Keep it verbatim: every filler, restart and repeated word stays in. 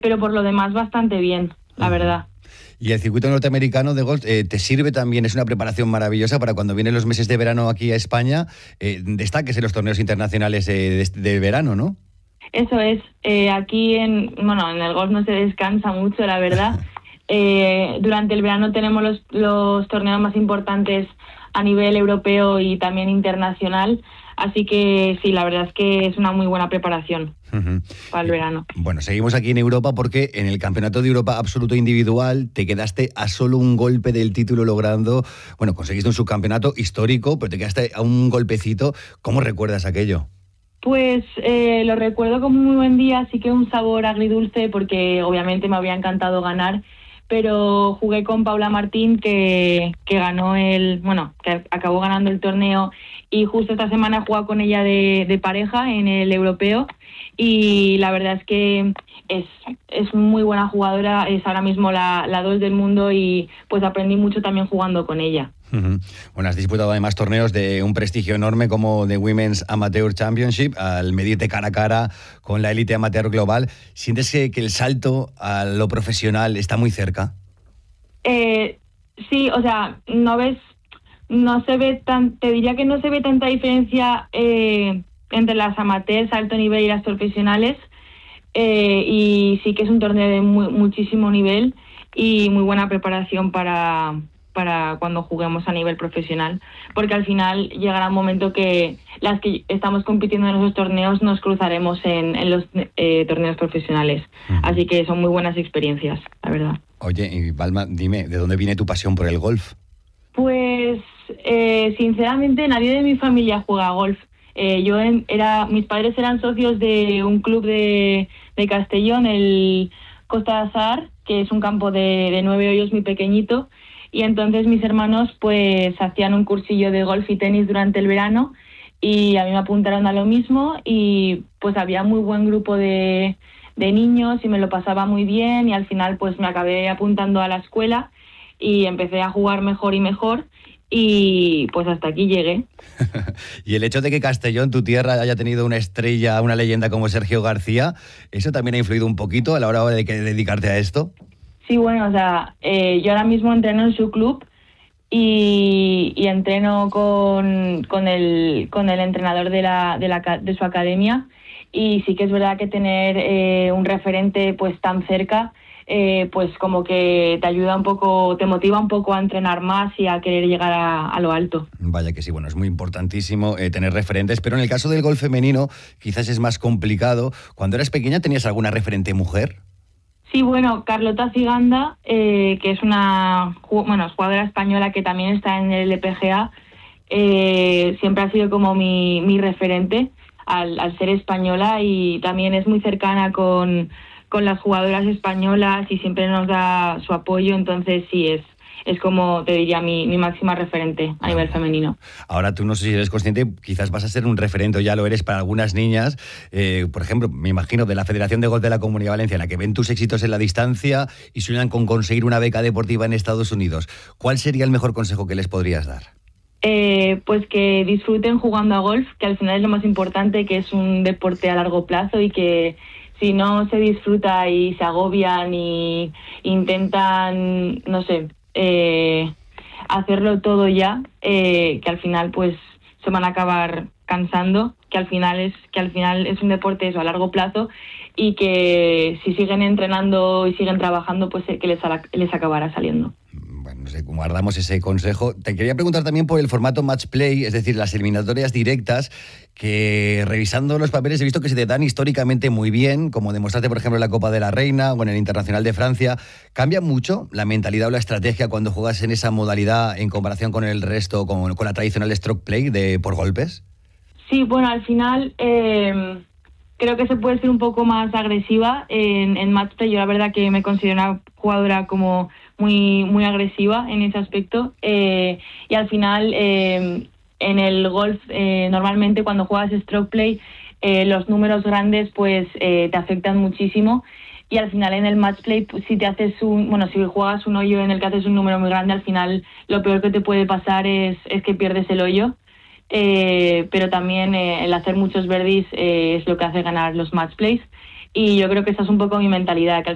pero por lo demás bastante bien, la uh-huh. verdad. Y el circuito norteamericano de golf eh, te sirve también, es una preparación maravillosa para cuando vienen los meses de verano aquí a España, eh, destaques en los torneos internacionales eh, de, de verano, ¿no? Eso es, eh, aquí en, bueno, en el golf no se descansa mucho, la verdad. eh, durante el verano tenemos los, los torneos más importantes a nivel europeo y también internacional, así que sí, la verdad es que es una muy buena preparación uh-huh. para el verano. Bueno, seguimos aquí en Europa porque en el Campeonato de Europa Absoluto Individual te quedaste a solo un golpe del título logrando, bueno, conseguiste un subcampeonato histórico, pero te quedaste a un golpecito. ¿Cómo recuerdas aquello? Pues eh, lo recuerdo como un muy buen día, sí que un sabor agridulce porque obviamente me habría encantado ganar, pero jugué con Paula Martín que, que ganó el, bueno, que acabó ganando el torneo, y justo esta semana he jugado con ella de, de pareja en el europeo, y la verdad es que es, es muy buena jugadora, es ahora mismo la, la dos del mundo, y pues aprendí mucho también jugando con ella. Uh-huh. Bueno, has disputado además torneos de un prestigio enorme como The Women's Amateur Championship, al medirte cara a cara con la élite amateur global. ¿Sientes que, que el salto a lo profesional está muy cerca? Eh, sí, o sea, no ves, no se ve tan, te diría que no se ve tanta diferencia eh, entre las amateurs, alto nivel, y las profesionales, eh, y sí que es un torneo de muy, muchísimo nivel y muy buena preparación para... para cuando juguemos a nivel profesional, porque al final llegará un momento que las que estamos compitiendo en esos torneos nos cruzaremos en, en los eh, torneos profesionales, uh-huh. así que son muy buenas experiencias, la verdad. Oye, y Palma, dime, ¿de dónde viene tu pasión por el golf? Pues, eh, sinceramente, nadie de mi familia juega a golf. Eh, yo en, era, mis padres eran socios de un club de, de Castellón, el Costa de Azahar, que es un campo de, de nueve hoyos muy pequeñito. Y entonces mis hermanos pues hacían un cursillo de golf y tenis durante el verano, y a mí me apuntaron a lo mismo, y pues había muy buen grupo de, de niños y me lo pasaba muy bien, y al final pues me acabé apuntando a la escuela y empecé a jugar mejor y mejor, y pues hasta aquí llegué. Y el hecho de que Castellón, tu tierra, haya tenido una estrella, una leyenda como Sergio García, ¿eso también ha influido un poquito a la hora de que dedicarte a esto? Sí, bueno, o sea, eh, yo ahora mismo entreno en su club y, y entreno con, con, el, con el entrenador de, la, de, la, de su academia, y sí que es verdad que tener eh, un referente pues tan cerca, eh, pues como que te ayuda un poco, te motiva un poco a entrenar más y a querer llegar a, a lo alto. Vaya que sí, bueno, es muy importantísimo eh, tener referentes, pero en el caso del golf femenino quizás es más complicado. Cuando eras pequeña, ¿tenías alguna referente mujer? Sí, bueno, Carlota Ciganda, eh, que es una bueno, jugadora española que también está en el L P G A, eh, siempre ha sido como mi, mi referente al, al ser española, y también es muy cercana con, con las jugadoras españolas y siempre nos da su apoyo, entonces sí, es es como te diría mi, mi máxima referente a nivel femenino. Ahora tú no sé si eres consciente, quizás vas a ser un referente, o ya lo eres para algunas niñas, eh, por ejemplo, me imagino de la Federación de Golf de la Comunidad Valenciana, que ven tus éxitos en la distancia y sueñan con conseguir una beca deportiva en Estados Unidos. ¿Cuál sería el mejor consejo que les podrías dar? Eh, pues que disfruten jugando a golf, que al final es lo más importante, que es un deporte a largo plazo, y que si no se disfruta y se agobian y intentan, no sé, Eh, hacerlo todo ya, eh, que al final pues se van a acabar cansando, que al final es que al final es un deporte eso a largo plazo, y que si siguen entrenando y siguen trabajando, pues que les, les acabará saliendo. Bueno, no sé, guardamos ese consejo. Te quería preguntar también por el formato match play, es decir, las eliminatorias directas, que revisando los papeles he visto que se te dan históricamente muy bien, como demostraste, por ejemplo, en la Copa de la Reina o en el Internacional de Francia. ¿Cambia mucho la mentalidad o la estrategia cuando juegas en esa modalidad en comparación con el resto, con, con la tradicional stroke play de por golpes? Sí, bueno, al final eh, creo que se puede ser un poco más agresiva en, en match play. Yo la verdad que me considero una jugadora como muy muy agresiva en ese aspecto, eh, y al final eh, en el golf eh, normalmente cuando juegas stroke play eh, los números grandes pues eh, te afectan muchísimo, y al final en el match play pues, si te haces un bueno si juegas un hoyo en el que haces un número muy grande, al final lo peor que te puede pasar es, es que pierdes el hoyo, eh, pero también eh, el hacer muchos birdies eh, es lo que hace ganar los match plays, y yo creo que esa es un poco mi mentalidad, que al